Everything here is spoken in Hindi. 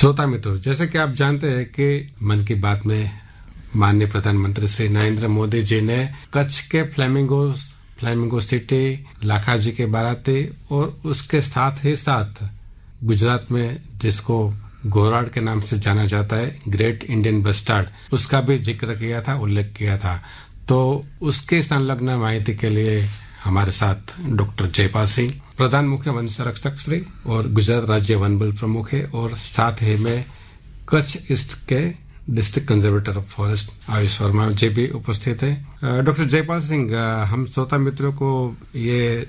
श्रोता मित्रों, जैसे कि आप जानते हैं कि मन की बात में माननीय प्रधानमंत्री श्री नरेंद्र मोदी जी ने कच्छ के फ्लेमिंगो सिटी, लाखाजी के बाराती और उसके साथ ही साथ गुजरात में जिसको घोराड के नाम से जाना जाता है, ग्रेट इंडियन बस्टार्ड, उसका भी जिक्र किया था, उल्लेख किया था। तो उसके संलग्न माहिती के लिए हमारे साथ डॉक्टर जयपाल सिंह, प्रधान मुख्य वन संरक्षक श्री और गुजरात राज्य वन बल प्रमुख है, और साथ ही में कच्छ ईस्ट के district conservator of forest Ayush Verma जी भी उपस्थित है। डॉक्टर जयपाल सिंह, हम श्रोता मित्रों को ये